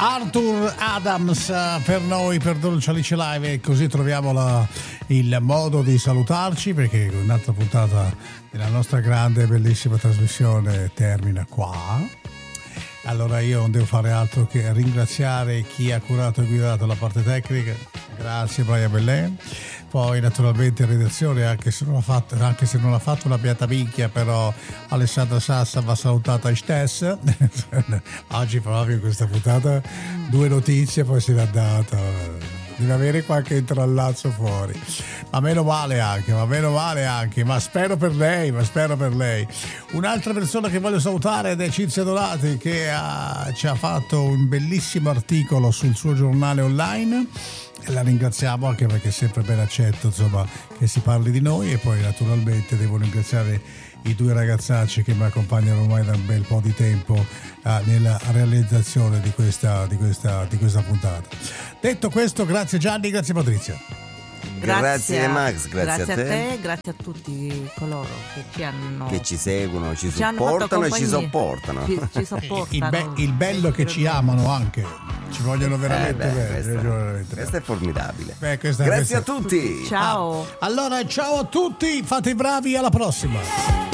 Arthur Adams per noi, per Dolce Alice Live, e così troviamo il modo di salutarci, perché un'altra puntata della nostra grande e bellissima trasmissione termina qua. Allora io non devo fare altro che ringraziare chi ha curato e guidato la parte tecnica. Grazie Brian Bellè. Poi naturalmente in redazione, anche se non ha fatto una beata minchia, però Alessandra Sassa va salutata a stessa. Oggi proprio in questa puntata 2 notizie, poi se n'è andata. Deve avere qualche intrallazzo fuori, ma meno male anche, ma spero per lei. Un'altra persona che voglio salutare ed è Cinzia Donati, che ci ha fatto un bellissimo articolo sul suo giornale online. La ringraziamo anche perché è sempre ben accetto, insomma, che si parli di noi. E poi naturalmente devo ringraziare i 2 ragazzacci che mi accompagnano ormai da un bel po' di tempo nella realizzazione di questa puntata. Detto questo, grazie Gianni, grazie Patrizia. Grazie Max, grazie a te, grazie a tutti coloro che ci seguono, ci supportano e ci sopportano. Ci sopportano. Il bello è che ci amano anche, ci vogliono veramente bene. Questo è formidabile. Grazie a tutti. Ciao. Allora ciao a tutti, fate i bravi, alla prossima.